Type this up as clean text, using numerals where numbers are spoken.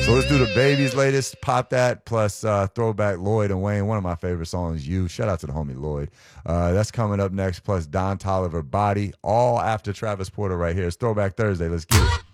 So let's do the Baby's latest, Pop That, plus throwback Lloyd and Wayne, one of my favorite songs, You. Shout out to the homie Lloyd. That's coming up next, plus Don Toliver, Body, all after Travis Porter right here. It's Throwback Thursday. Let's get it.